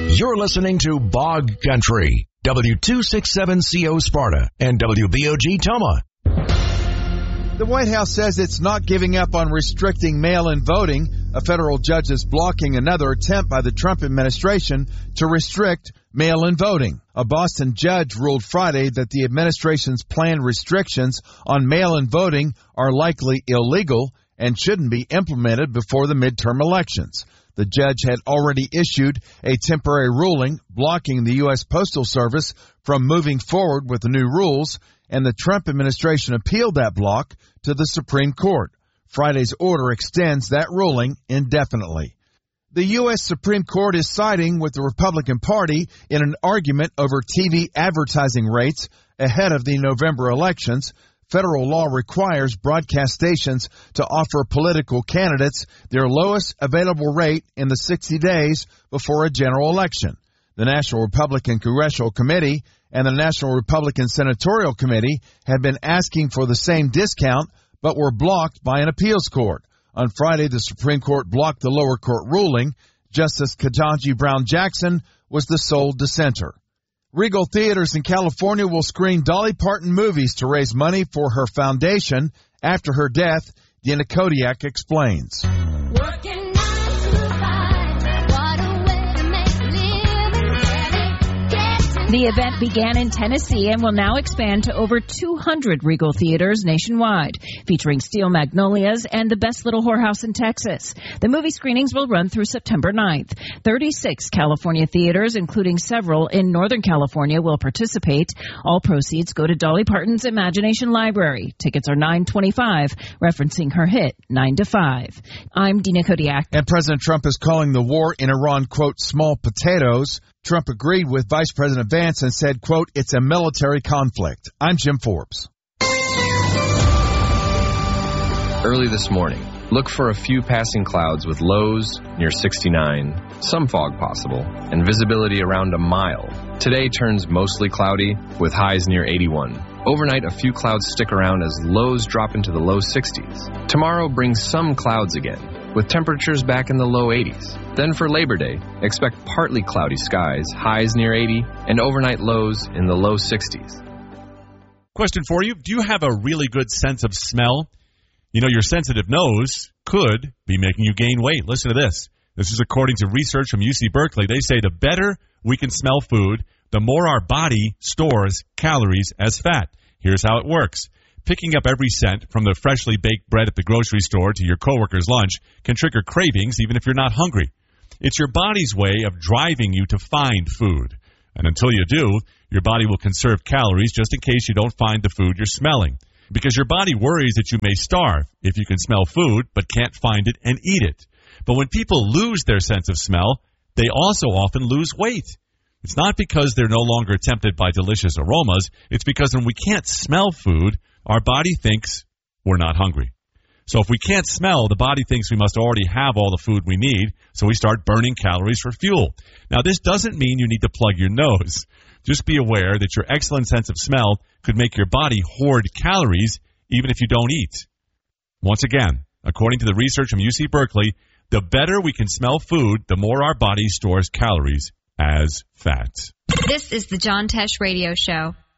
You're listening to Bog Country, W267CO Sparta and WBOG Toma. The White House says it's not giving up on restricting mail-in voting. A federal judge is blocking another attempt by the Trump administration to restrict mail-in voting. A Boston judge ruled Friday that the administration's planned restrictions on mail-in voting are likely illegal and shouldn't be implemented before the midterm elections. The judge had already issued a temporary ruling blocking the U.S. Postal Service from moving forward with the new rules, and the Trump administration appealed that block to the Supreme Court. Friday's order extends that ruling indefinitely. The U.S. Supreme Court is siding with the Republican Party in an argument over TV advertising rates ahead of the November elections. Federal law requires broadcast stations to offer political candidates their lowest available rate in the 60 days before a general election. The National Republican Congressional Committee and the National Republican Senatorial Committee have been asking for the same discount, but were blocked by an appeals court. On Friday, the Supreme Court blocked the lower court ruling. Justice Ketanji Brown Jackson was the sole dissenter. Regal Theaters in California will screen Dolly Parton movies to raise money for her foundation after her death. Dina Kodiak explains. Working 9 to 5, what a way to make a living. The event began in Tennessee and will now expand to over 200 Regal Theaters nationwide, featuring Steel Magnolias and The Best Little Whorehouse in Texas. The movie screenings will run through September 9th. 36 California theaters, including several in Northern California, will participate. All proceeds go to Dolly Parton's Imagination Library. Tickets are $9.25, referencing her hit 9 to 5. I'm Dina Kodiak. And President Trump is calling the war in Iran, quote, small potatoes. Trump agreed with Vice President Vance and said, quote, it's a military conflict. I'm Jim Forbes. Early this morning, look for a few passing clouds with lows near 69, some fog possible, and visibility around a mile. Today turns mostly cloudy with highs near 81. Overnight, a few clouds stick around as lows drop into the low 60s. Tomorrow brings some clouds again, with temperatures back in the low 80s. Then for Labor Day, expect partly cloudy skies, highs near 80, and overnight lows in the low 60s. Question for you. Do you have a really good sense of smell? You know, your sensitive nose could be making you gain weight. Listen to this. This is according to research from UC Berkeley. They say the better we can smell food, the more our body stores calories as fat. Here's how it works. Picking up every scent from the freshly baked bread at the grocery store to your coworker's lunch can trigger cravings even if you're not hungry. It's your body's way of driving you to find food. And until you do, your body will conserve calories just in case you don't find the food you're smelling. Because your body worries that you may starve if you can smell food but can't find it and eat it. But when people lose their sense of smell, they also often lose weight. It's not because they're no longer tempted by delicious aromas. It's because when we can't smell food, our body thinks we're not hungry. So if we can't smell, the body thinks we must already have all the food we need, so we start burning calories for fuel. Now, this doesn't mean you need to plug your nose. Just be aware that your excellent sense of smell could make your body hoard calories even if you don't eat. Once again, according to the research from UC Berkeley, the better we can smell food, the more our body stores calories as fat. This is the John Tesh Radio Show.